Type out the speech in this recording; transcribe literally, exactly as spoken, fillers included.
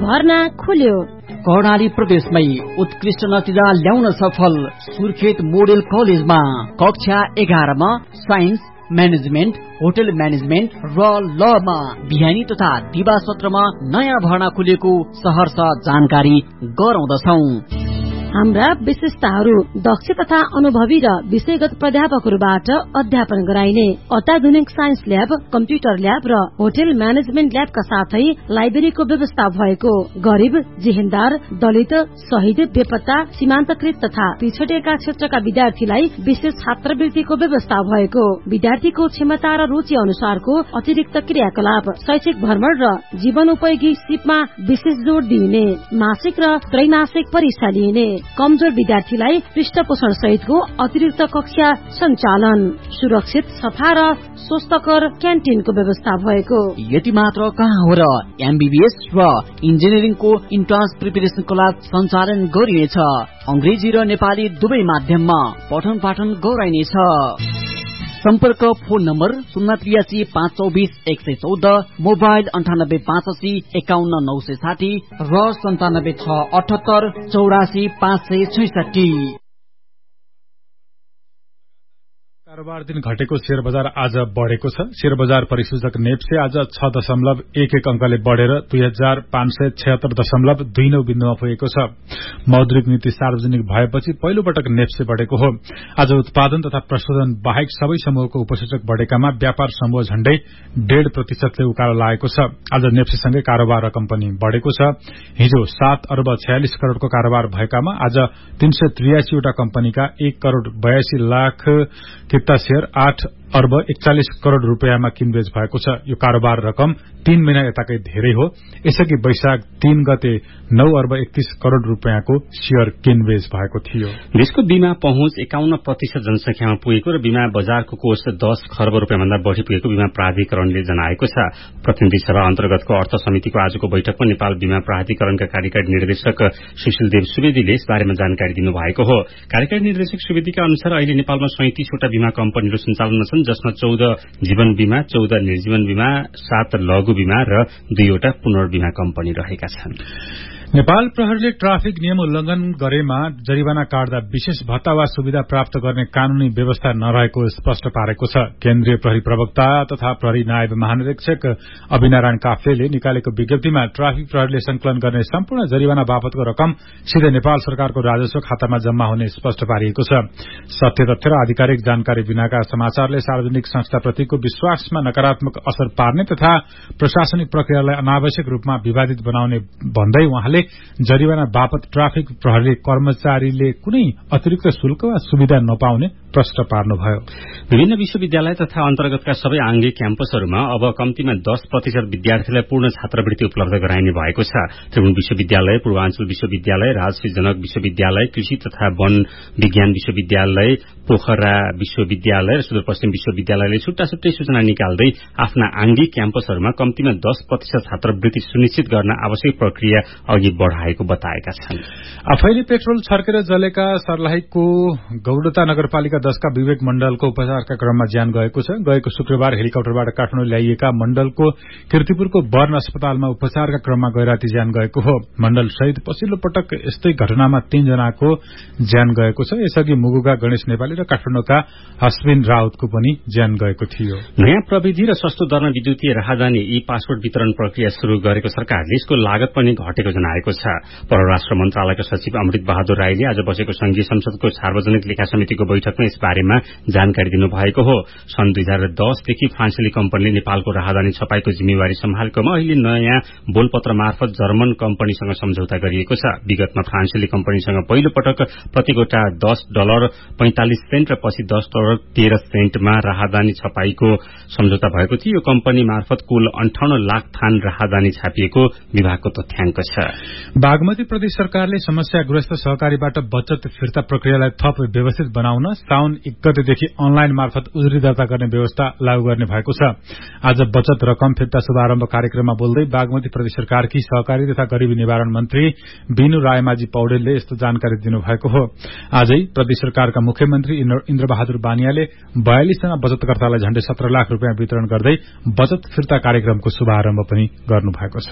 भर्ना खुल्यो। कर्णाली प्रदेशमै उत्कृष्ट नतिजा ल्याउन सफल सुर्खेत मोडेल कलेजमा कक्षा एघारमा साइन्स, म्यानेजमेन्ट, होटल म्यानेजमेन्ट र लमा बिहानी तथा दिवा सत्रमा नयाँ भर्ना खुलेको सहर्ष जानकारी गराउँदछौं। हाम्रा विशेषताहरू दक्ष तथा अनुभवी र विषयगत प्राध्यापकहरूबाट अध्यापन गराइने अत्याधुनिक साइन्स ल्याब, कम्प्युटर ल्याब र होटल म्यानेजमेन्ट ल्याबका साथै लाइब्रेरीको व्यवस्था भएको, गरीब, जेहेन्दार, दलित, शहीद, बेपत्ता, सीमान्तकृत तथा पिछडिएका क्षेत्रका विद्यार्थीलाई विशेष छात्रवृत्तिको व्यवस्था भएको, विद्यार्थीको क्षमता र रुचि अनुसारको अतिरिक्त क्रियाकलाप, शैक्षिक भ्रमण र जीवनोपयोगी सिपमा विशेष जोड़ दिइने, मासिक र त्रैमासिक परीक्षा लिइने, कमजोर विद्यार्थीलाई पृष्ठपोषण सहितको अतिरिक्त कक्षा सञ्चालन, सुरक्षित, सफा र स्वस्थकर क्यान्टिनको व्यवस्था भएको। यति मात्र कहाँ हो र एमबीबीएस र इन्जिनियरिङको इन्ट्रान्स प्रिपरेसन क्लास सञ्चालन गरिनेछ। अंग्रेजी र नेपाली दुवै माध्यममा पठन पाठन गराइनेछ। सम्पर्क फोन नम्बर शून्य त्रियासी पाँच चौबिस एक सय चौध, मोबाइल अन्ठानब्बे पाँच असी एकाउन्न नौ सय साठी र सन्तानब्बे छ अठहत्तर चौरासी पाँच सय छैसठी। कारोबार दिन घटेको शेयर बजार आज बढ़ेको छ। शेयर बजार परिसूचक नेप्से आज छ दशमलव एक एक अंकले बढ़ेर दुई हजार पाँच सय छयत्तर दशमलव दुई नौ बिन्दुमा पुगेको छ। मौद्रिक नीति सार्वजनिक भएपछि पहिलो पटक नेप्से बढ़ेको हो। आज उत्पादन तथा प्रशोधन बाहेक सबै समूहको उपसूचक बढ़ेकामा व्यापार समूह झण्डै डेढ़ प्रतिशतले उकालो लागेको छ। आज नेप्सेसँगै कारोबार रकम पनि बढ़ेको छ। हिजो सात अर्ब छयालिस करोड़को कारोबार भएकामा आज तीन सय त्रियासीवटा कम्पनीका एक करोड़ बयासी लाख किता शेयर आठ अर्ब एकचालिस करोड़ रूपियाँमा किनबेच भएको छ। यो कारोबार रकम तीन महिना यताकै धेरै हो। यसअघि वैशाख तीन गते नौ अर्ब एकतीस करोड़ रूपियाँको शेयर किनबेच भएको थियो। देशको बीमा पहुँच एकाउन्न प्रतिशत जनसंख्यामा पुगेको र बीमा बजारको कोष दस खर्ब रूपियाँभन्दा बढ़ी पुगेको बीमा प्राधिकरणले जनाएको छ। प्रतिनिधि सभा अन्तर्गतको अर्थ समितिको आजको बैठकमा नेपाल बीमा प्राधिकरणका कार्यकारी निर्देशक सुशीलदेव सुवेदीले यस बारेमा जानकारी दिनुभएको हो। कार्यकारी निर्देशक सुवेदीका अनुसार अहिले नेपालमा सैंतीसवटा बीमा कम्पनीहरू सञ्चालनमा छन्, जसमा चौध जीवन बीमा, चौध निर्जीवन बीमा, सात लघु बीमा र दुईवटा पुनर्बीमा कम्पनी रहेका छन्। नेपाल प्रहरीले ट्राफिक नियम उल्लंघन गरेमा जरिवाना काट्दा विशेष भत्ता वा सुविधा प्राप्त गर्ने कानूनी व्यवस्था नरहेको स्पष्ट पारेको छ। केन्द्रीय प्रहरी प्रवक्ता तथा प्रहरी नायब महानिरीक्षक अभिनारायण काफ्लेले निकालेको विज्ञप्तिमा ट्राफिक प्रहरीले संकलन गर्ने सम्पूर्ण जरिवाना बापतको रकम सीधै नेपाल सरकारको राजस्व खातामा जम्मा हुने स्पष्ट पारिएको छ। सत्य तथ्य र आधिकारिक जानकारी बिनाका समाचारले सार्वजनिक संस्थाप्रतिको विश्वासमा नकारात्मक असर पार्ने तथा प्रशासनिक प्रक्रियालाई अनावश्यक रूपमा विवादित बनाउने भन्दै उहाँले जरिवाना बापत ट्राफिक प्रहरी कर्मचारीले कुनै अतिरिक्त शुल्क वा सुविधा नपाउने प्रश्न पार्नुभयो। विभिन्न विश्वविद्यालय तथा अन्तर्गतका सबै आंगिक क्याम्पसहरूमा अब कम्तीमा दस प्रतिशत विद्यार्थीलाई पूर्ण छात्रवृत्ति उपलब्ध गराइने भएको छ। त्रिभुवन विश्वविद्यालय, पूर्वाञ्चल विश्वविद्यालय, राजश्री जनक विश्वविद्यालय, कृषि तथा वन विज्ञान विश्वविद्यालय, पोखरा विश्वविद्यालय र सुदूरपश्चिम विश्वविद्यालयले छुट्टा छुट्टै सूचना निकाल्दै आफ्ना आंगिक क्याम्पसहरूमा कम्तीमा दस प्रतिशत छात्रवृत्ति सुनिश्चित गर्न आवश्यक प्रक्रिया अघि बढ़ाएको बताएका छन्। आफैले पेट्रोल छर्केर जलेका सर्लाहीको गौडता नगरपालिका दशका विवेक मण्डलको उपचारका क्रममा ज्यान गएको छ। गएको शुक्रबार हेलिकप्टरबाट काठमाडौँ ल्याइएका मण्डलको कीर्तिपुरको बर्न अस्पतालमा उपचारका क्रममा गैराती ज्यान गएको हो। मण्डल सहित पछिल्लो पटक यस्तै घटनामा तीनजनाको ज्यान गएको छ। यसअघि मुगुका गणेश नेपाली र काठमाडौँका हस्बिन राउतको पनि ज्यान गएको थियो। नयाँ प्रविधि र सस्तो दरमा विद्युतीय राहदानी ई पासपोर्ट वितरण प्रक्रिया शुरू गरेको सरकारले यसको लागत पनि घटेको जनाएको छ। परराष्ट्र मन्त्रालयका सचिव अमृत बहादुर राईले आज बसेको संघीय संसदको सार्वजनिक लेखा समितिको बैठकमा यस बारेमा जानकारी दिनुभएको हो। सन् दुई हजार दसदेखि फ्रान्सेली कम्पनीले नेपालको राहदानी छपाईको जिम्मेवारी सम्हालेकोमा अहिले नयाँ बोलपत्र मार्फत जर्मन कम्पनीसँग सम्झौता गरिएको छ। विगतमा फ्रान्सेली कम्पनीसँग पहिलो पटक प्रतिगोटा दस डलर पैंतालिस सेन्ट र पछि दस डलर तेह्र सेन्टमा राहदानी छपाईको सम्झौता भएको थियो। यो कम्पनी मार्फत कुल अन्ठाउन्न लाख थान राहदानी छापिएको विभागको तथ्याङ्क छ। बागमती प्रदेश सरकारले समस्याग्रस्त सहकारीबाट बचत फिर्ता प्रक्रियालाई थप व्यवस्थित बनाउन साउन एक गतेदेखि अनलाइन मार्फत उजुरी दर्ता गर्ने व्यवस्था लागू गर्ने भएको छ। आज बचत रकम फिर्ता शुभारम्भ कार्यक्रममा बोल्दै बागमती प्रदेश सरकारकी सहकारी तथा गरीबी निवारण मन्त्री बिनु रायमाझी पौडेलले यस्तो जानकारी दिनुभएको हो। आजै प्रदेश सरकारका मुख्यमन्त्री इन्द्रबहादुर बानियाले बयालिस जना बचतकर्तालाई झण्डै सत्र लाख रूपियाँ वितरण गर्दै बचत फिर्ता कार्यक्रमको शुभारम्भ पनि गर्नुभएको छ।